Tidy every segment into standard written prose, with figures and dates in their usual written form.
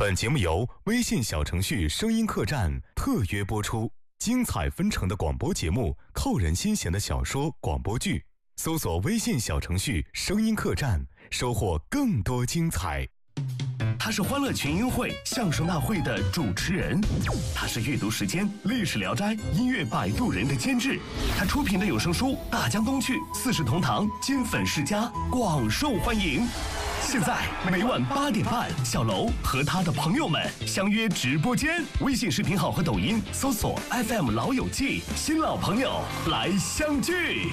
本节目由微信小程序声音客栈特约播出，精彩纷呈的广播节目，扣人心弦的小说、广播剧，搜索微信小程序声音客栈，收获更多精彩。 他是欢乐群英会相声大会的主持人，他是阅读时间历史聊斋音乐摆渡人的监制，他出品的有声书《大江东去》四世同堂金粉世家广受欢迎。现在每晚8点半，小楼和他的朋友们相约直播间，微信视频号和抖音搜索 FM 老友记，新老朋友来相聚。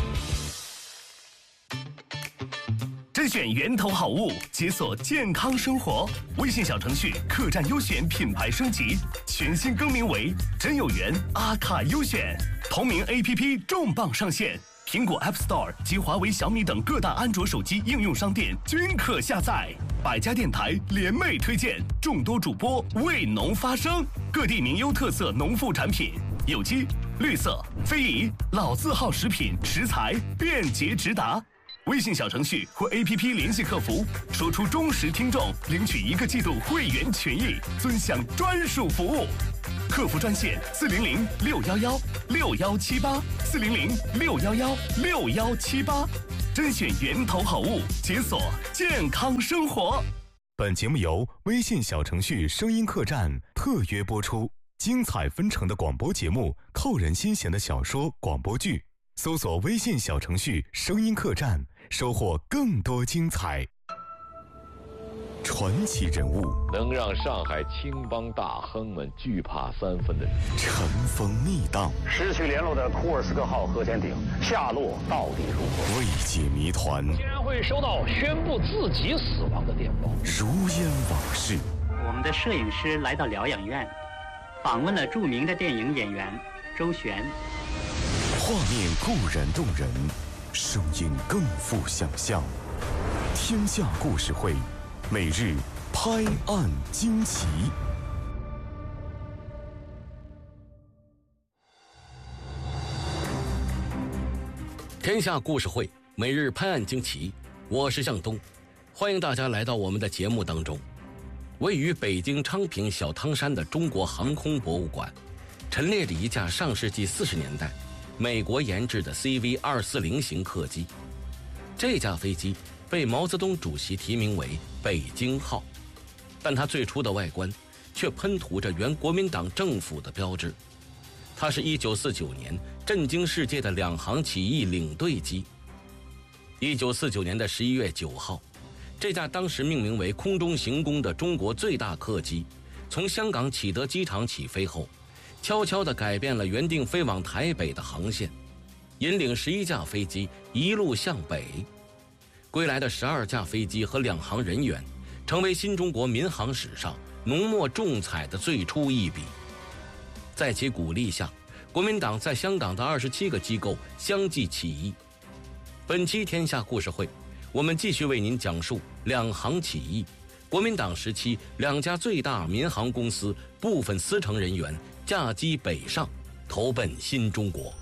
甄选源头好物，解锁健康生活。微信小程序客栈优选品牌升级，全新更名为真有缘阿卡优选。同名 APP 重磅上线，苹果 App Store 及华为、小米等各大安卓手机应用商店均可下载。百家电台联袂推荐，众多主播为农发声，各地名优特色农副产品，有机、绿色、非遗、老字号食品食材便捷直达。微信小程序或 APP 联系客服，说出忠实听众，领取1个季度会员权益，尊享专属服务。客服专线400-611-6178，400-611-6178，甄选源头好物，解锁健康生活。 本节目由微信小程序声音客栈特约播出，精彩纷呈的广播节目，扣人心弦的小说、广播剧，搜索微信小程序声音客栈，收获更多精彩。传奇人物， 能让上海青帮大亨们惧怕3分的人， 尘封逆荡， 失去联络的库尔斯克号核潜艇下落到底如何？ 未解谜团， 竟然会收到宣布自己死亡的电报， 如烟往事。 我们的摄影师来到疗养院，访问了著名的电影演员周璇。 画面固然动人，声音更富想象。天下故事会，每日拍案惊奇。 天下故事会，每日拍案惊奇，我是向东，欢迎大家来到我们的节目当中。位于北京昌平小汤山的中国航空博物馆，陈列着一架上世纪40年代美国研制的 CV-240 型客机。这架飞机被毛泽东主席提名为北京号，但它最初的外观却喷涂着原国民党政府的标志。它是1949年震惊世界的两航起义领队机。1949年的11月9号，这架当时命名为空中行宫的中国最大客机，从香港启德机场起飞后，悄悄地改变了原定飞往台北的航线，引领11架飞机一路向北。归来的12架飞机和两航人员，成为新中国民航史上浓墨重彩的最初一笔。在其鼓励下，国民党在香港的27个机构相继起义。本期天下故事会，我们继续为您讲述两航起义，国民党时期2家最大民航公司部分司乘人员驾机北上，投奔新中国。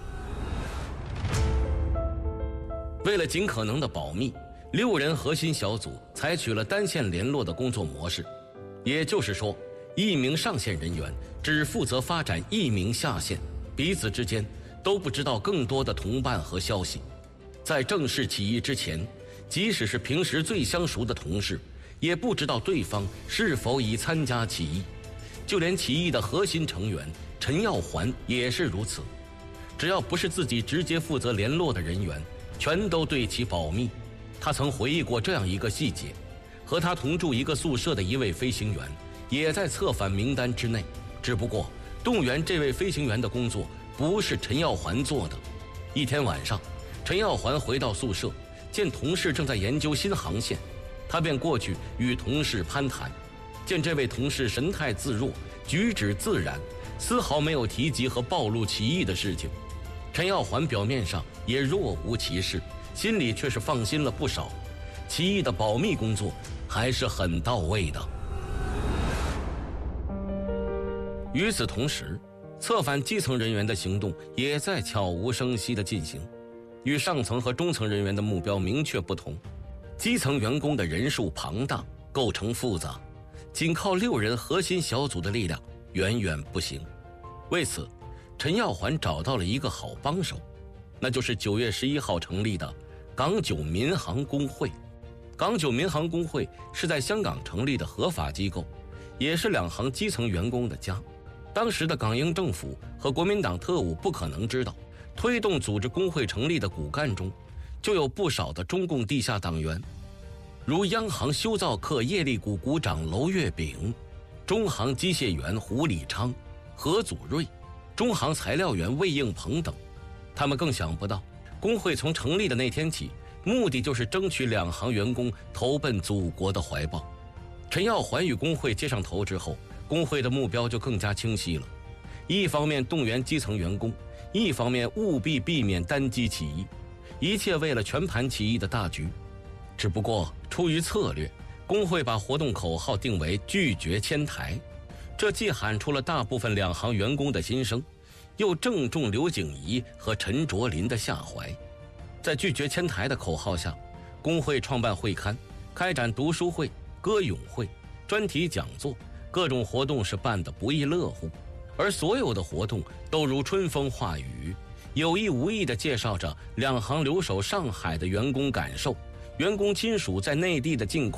为了尽可能的保密，6人核心小组采取了单线联络的工作模式，也就是说，1名上线人员只负责发展1名下线，彼此之间都不知道更多的同伴和消息。在正式起义之前，即使是平时最相熟的同事，也不知道对方是否已参加起义。就连起义的核心成员陈耀环也是如此，只要不是自己直接负责联络的人员，全都对其保密。他曾回忆过这样一个细节，和他同住一个宿舍的一位飞行员也在策反名单之内，只不过动员这位飞行员的工作不是陈耀环做的。一天晚上，陈耀环回到宿舍，见同事正在研究新航线，他便过去与同事攀谈。见这位同事神态自若，举止自然，丝毫没有提及和暴露起义的事情。陈耀环表面上也若无其事，心里却是放心了不少。起义的保密工作还是很到位的。与此同时，策反基层人员的行动也在悄无声息地进行，与上层和中层人员的目标明确不同。基层员工的人数庞大，构成复杂， 仅靠6人核心小组的力量远远不行。为此，陈耀环找到了一个好帮手，那就是9月11号成立的港九民航工会。港九民航工会是在香港成立的合法机构，也是两行基层员工的家。当时的港英政府和国民党特务不可能知道，推动组织工会成立的骨干中，就有不少的中共地下党员，如央行修造课业力股股长娄月炳、中航机械员胡礼昌、何祖瑞、中航材料员魏应鹏等。他们更想不到，工会从成立的那天起，目的就是争取两行员工投奔祖国的怀抱。陈耀环与工会接上头之后，工会的目标就更加清晰了：一方面动员基层员工，一方面务必避免单机起义，一切为了全盘起义的大局。只不过出于策略，工会把活动口号定为拒绝迁台，这既喊出了大部分两行员工的心声，又正中刘景怡和陈卓林的下怀。在拒绝迁台的口号下，工会创办会刊，开展读书会、歌咏会、专题讲座，各种活动是办得不亦乐乎。而所有的活动都如春风化雨，有意无意地介绍着两行留守上海的员工感受，员工亲属在内地的境况。